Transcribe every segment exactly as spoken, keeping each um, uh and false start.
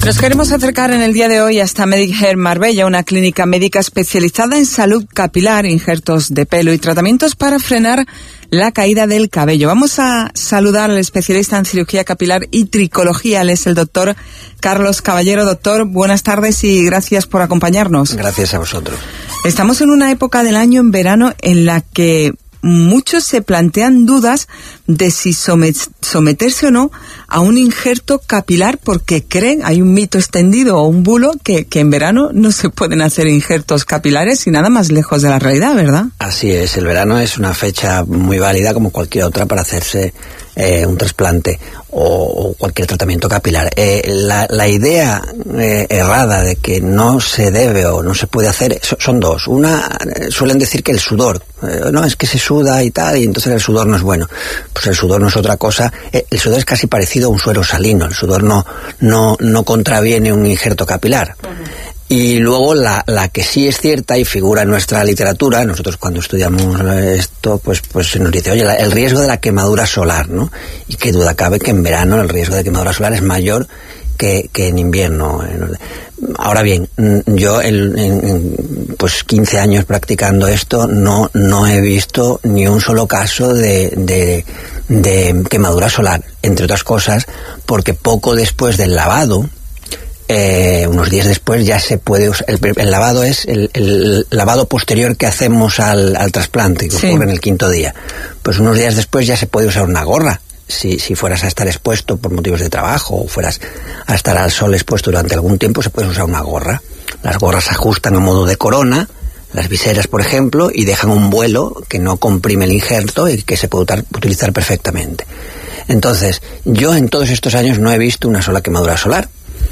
Nos queremos acercar en el día de hoy hasta Medihair Marbella, una clínica médica especializada en salud capilar, injertos de pelo y tratamientos para frenar la caída del cabello. Vamos a saludar al especialista en cirugía capilar y tricología. Él es el doctor Carlos Caballero. Doctor, buenas tardes y gracias por acompañarnos. Gracias a vosotros. Estamos en una época del año, en verano, en la que muchos se plantean dudas de si someterse o no a un injerto capilar, porque creen, hay un mito extendido o un bulo que, que en verano no se pueden hacer injertos capilares y nada más lejos de la realidad, ¿verdad? Así es, el verano es una fecha muy válida como cualquier otra para hacerse eh, un trasplante o, o cualquier tratamiento capilar. Eh, la, la idea eh, errada de que no se debe o no se puede hacer so, son dos. Una, eh, suelen decir que el sudor, eh, no, es que se suda y tal, y entonces el sudor no es bueno. Pues el sudor no es otra cosa. Eh, el sudor es casi parecido a un suero salino. El sudor no, no, no contraviene un injerto capilar. Uh-huh. Y luego la, la que sí es cierta y figura en nuestra literatura, nosotros cuando estudiamos esto, pues, pues se nos dice, oye, la, el riesgo de la quemadura solar, ¿no? Y qué duda cabe que en verano el riesgo de quemadura solar es mayor que, que en invierno. Ahora bien, yo en, en pues quince años practicando esto no, no he visto ni un solo caso de, de, de quemadura solar, entre otras cosas, porque poco después del lavado, Eh, unos días después ya se puede usar. El, el lavado es el, el lavado posterior que hacemos al, al trasplante, que sí. ocurre en el quinto día. Pues unos días después ya se puede usar una gorra. Si, si fueras a estar expuesto por motivos de trabajo o fueras a estar al sol expuesto durante algún tiempo, se puede usar una gorra. Las gorras se ajustan a modo de corona, las viseras, por ejemplo, y dejan un vuelo que no comprime el injerto y que se puede utar, utilizar perfectamente. Entonces, yo en todos estos años no he visto una sola quemadura solar.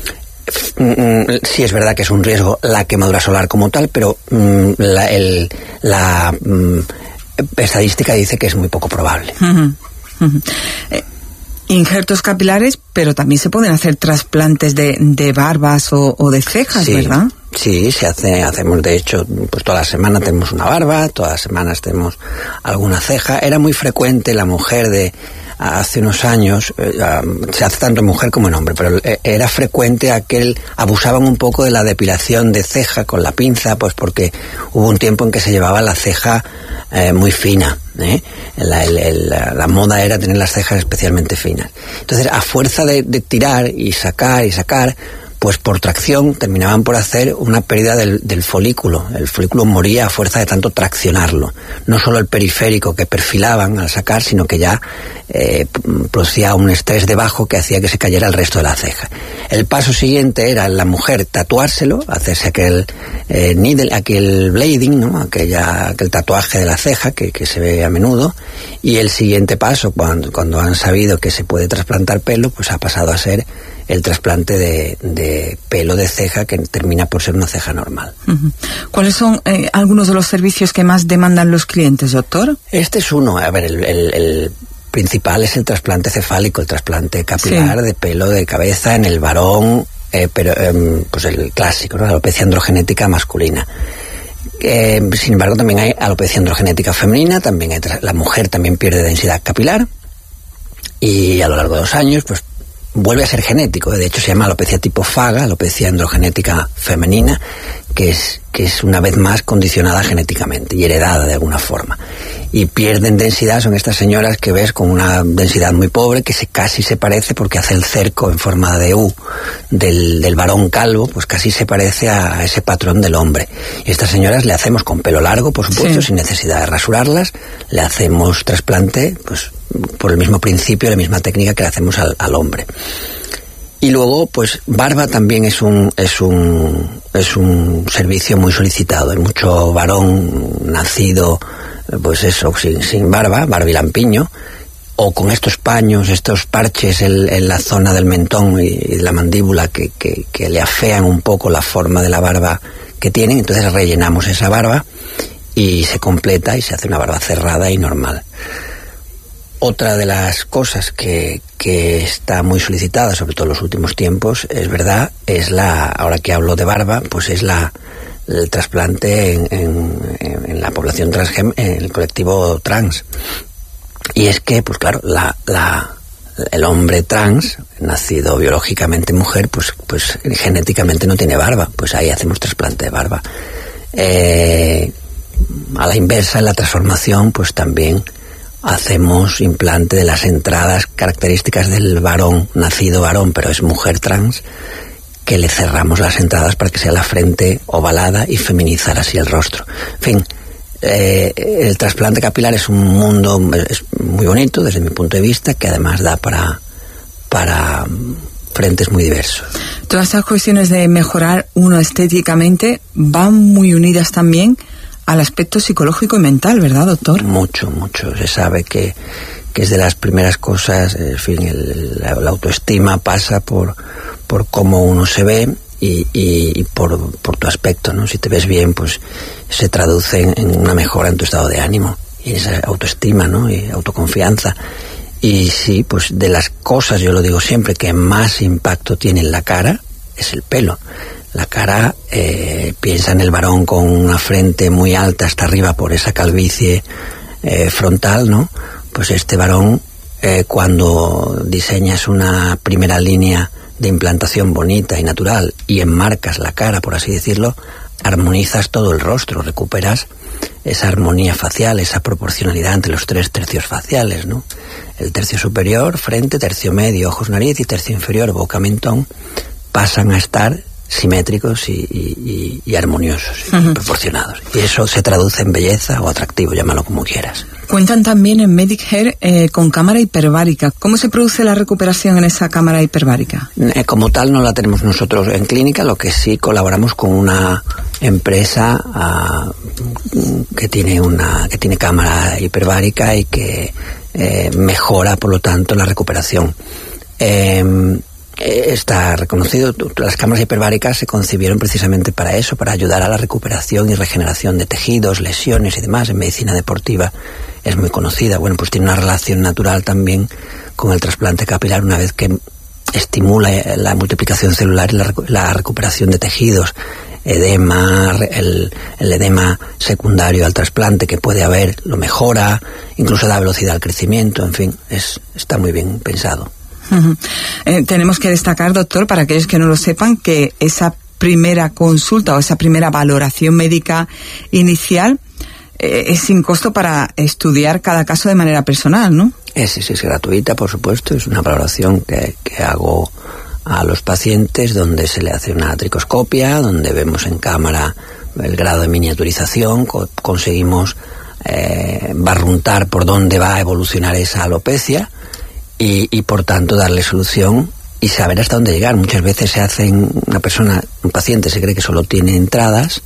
Sí es verdad que es un riesgo la quemadura solar como tal, pero mm, la, el, la mm, estadística dice que es muy poco probable. Uh-huh. Uh-huh. Eh, injertos capilares, pero también se pueden hacer trasplantes de, de barbas o, o de cejas, sí, ¿verdad? Sí, se hace, hacemos de hecho, pues toda la semana tenemos una barba, todas las semanas tenemos alguna ceja. Era muy frecuente la mujer de hace unos años, eh, se hace tanto en mujer como en hombre, pero eh, era frecuente aquel, abusaban un poco de la depilación de ceja con la pinza, pues porque hubo un tiempo en que se llevaba la ceja eh, muy fina, ¿eh? La, el, el, la, la moda era tener las cejas especialmente finas. Entonces, a fuerza de, de tirar y sacar y sacar, pues por tracción terminaban por hacer una pérdida del, del folículo. El folículo moría a fuerza de tanto traccionarlo. No solo el periférico que perfilaban al sacar, sino que ya eh, producía un estrés debajo que hacía que se cayera el resto de la ceja. El paso siguiente era la mujer tatuárselo, hacerse aquel eh, needle, aquel blading, ¿no? Aquella, aquel tatuaje de la ceja que, que se ve a menudo. Y el siguiente paso, cuando, cuando han sabido que se puede trasplantar pelo, pues ha pasado a ser el trasplante de, de pelo de ceja, que termina por ser una ceja normal. Uh-huh. ¿Cuáles son eh, algunos de los servicios que más demandan los clientes, doctor? Este es uno. A ver, el, el, el principal es el trasplante cefálico, el trasplante capilar, sí, de pelo de cabeza en el varón, eh, pero eh, pues el clásico, ¿no? La alopecia androgenética masculina. Eh, sin embargo, también hay alopecia androgenética femenina, también hay tra- la mujer también pierde densidad capilar, y a lo largo de los años, pues vuelve a ser genético. De hecho, se llama alopecia tipo Faga, alopecia androgenética femenina, que es, que es una vez más condicionada genéticamente y heredada de alguna forma. Y pierden densidad, son estas señoras que ves con una densidad muy pobre, que se, casi se parece, porque hace el cerco en forma de U del, del varón calvo, pues casi se parece a, a ese patrón del hombre. Y estas señoras le hacemos con pelo largo, por supuesto, sí, sin necesidad de rasurarlas, le hacemos trasplante, pues por el mismo principio, la misma técnica que le hacemos al, al hombre. Y luego, pues, barba también es un, es un, es un servicio muy solicitado. Hay mucho varón nacido, pues eso, sin, sin barba, barbilampiño, o con estos paños, estos parches en, en la zona del mentón y, y de la mandíbula que, que, que le afean un poco la forma de la barba que tienen. Entonces rellenamos esa barba y se completa y se hace una barba cerrada y normal. Otra de las cosas que, que está muy solicitada, sobre todo en los últimos tiempos, es verdad, es la, ahora que hablo de barba, pues es la, el trasplante en, en, en la población transgénero, en el colectivo trans. Y es que, pues claro, la, la, el hombre trans, nacido biológicamente mujer, pues, pues genéticamente no tiene barba, pues ahí hacemos trasplante de barba. Eh, a la inversa, en la transformación, pues también hacemos implante de las entradas características del varón, nacido varón, pero es mujer trans, que le cerramos las entradas para que sea la frente ovalada y feminizar así el rostro. En fin, eh, el trasplante capilar es un mundo es muy bonito desde mi punto de vista, que además da para, para frentes muy diversos. Todas estas cuestiones de mejorar uno estéticamente van muy unidas también al aspecto psicológico y mental, ¿verdad, doctor? Mucho, mucho. Se sabe que, que es de las primeras cosas, en fin, el, la, la autoestima pasa por, por cómo uno se ve y, y, y por, por tu aspecto, ¿no? Si te ves bien, pues se traduce en, en una mejora en tu estado de ánimo y esa autoestima, ¿no? Y autoconfianza. Y sí, pues de las cosas, yo lo digo siempre, que más impacto tiene en la cara es el pelo. La cara, eh, piensa en el varón con una frente muy alta hasta arriba por esa calvicie eh, frontal, ¿no? Pues este varón, eh, cuando diseñas una primera línea de implantación bonita y natural y enmarcas la cara, por así decirlo, armonizas todo el rostro, recuperas esa armonía facial, esa proporcionalidad entre los tres tercios faciales, ¿no? El tercio superior, frente, tercio medio, ojos, nariz, y tercio inferior, boca, mentón, pasan a estar simétricos y, y, y armoniosos y uh-huh. proporcionados. Y eso se traduce en belleza o atractivo, llámalo como quieras. Cuentan también en Medic Hair eh, con cámara hiperbárica. ¿Cómo se produce la recuperación en esa cámara hiperbárica? Eh, como tal no la tenemos nosotros en clínica, lo que sí colaboramos con una empresa uh, que tiene una que tiene cámara hiperbárica y que eh, mejora, por lo tanto, la recuperación. Eh, Está reconocido, las cámaras hiperbáricas se concibieron precisamente para eso, para ayudar a la recuperación y regeneración de tejidos, lesiones y demás. En medicina deportiva es muy conocida. Bueno, pues tiene una relación natural también con el trasplante capilar, una vez que estimula la multiplicación celular y la, la recuperación de tejidos, edema, el, el edema secundario al trasplante que puede haber, lo mejora, incluso da velocidad al crecimiento, en fin, es, está muy bien pensado. Uh-huh. Eh, tenemos que destacar, doctor, para aquellos que no lo sepan, que esa primera consulta o esa primera valoración médica inicial eh, es sin costo para estudiar cada caso de manera personal, ¿no? Es, es, es gratuita, por supuesto, es una valoración que, que hago a los pacientes, donde se le hace una tricoscopia, donde vemos en cámara el grado de miniaturización, co- conseguimos eh, barruntar por dónde va a evolucionar esa alopecia, Y, y por tanto darle solución y saber hasta dónde llegar. Muchas veces se hacen, una persona, un paciente se cree que solo tiene entradas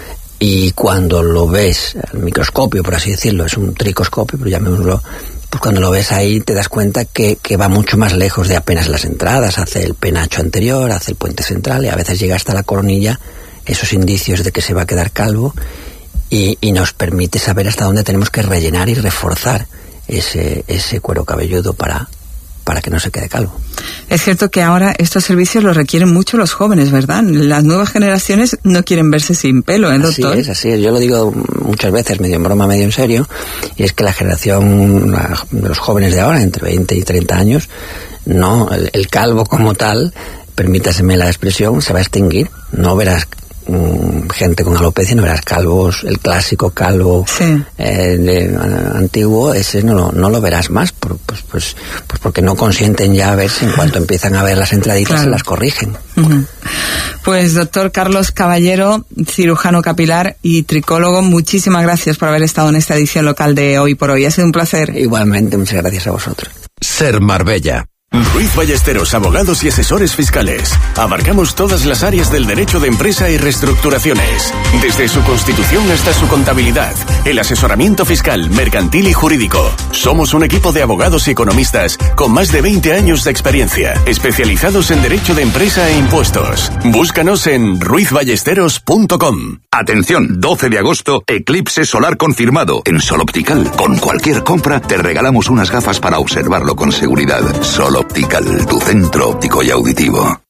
y cuando lo ves al microscopio, por así decirlo, es un tricoscopio, pero llamémoslo, pues cuando lo ves ahí te das cuenta que, que va mucho más lejos de apenas las entradas, hace el penacho anterior, hace el puente central y a veces llega hasta la coronilla, esos indicios de que se va a quedar calvo y, y nos permite saber hasta dónde tenemos que rellenar y reforzar ese, ese cuero cabelludo para para que no se quede calvo. Es cierto que ahora estos servicios los requieren mucho los jóvenes, ¿verdad? Las nuevas generaciones no quieren verse sin pelo, ¿eh, doctor? Así es, así es. Yo lo digo muchas veces, medio en broma, medio en serio, y es que la generación de los jóvenes de ahora, entre veinte y treinta años, no, el, el calvo como tal, permítaseme la expresión, se va a extinguir. No verás gente con alopecia, no verás calvos, el clásico calvo sí. eh, de, uh, antiguo, ese no lo, no lo verás más, por, pues, pues, pues porque no consienten ya verse, en cuanto empiezan a ver las entraditas claro. se las corrigen. Uh-huh. Pues doctor Carlos Caballero, cirujano capilar y tricólogo, muchísimas gracias por haber estado en esta edición local de Hoy por Hoy, ha sido un placer. Igualmente, muchas gracias a vosotros. Ser Marbella. Ruiz Ballesteros, abogados y asesores fiscales. Abarcamos todas las áreas del derecho de empresa y reestructuraciones, desde su constitución hasta su contabilidad, el asesoramiento fiscal, mercantil y jurídico. Somos un equipo de abogados y economistas con más de veinte años de experiencia, especializados en derecho de empresa e impuestos. Búscanos en ruiz ballesteros punto com. Atención, doce de agosto, eclipse solar confirmado en Sol Optical. Con cualquier compra te regalamos unas gafas para observarlo con seguridad. Sol Optical, tu centro óptico y auditivo.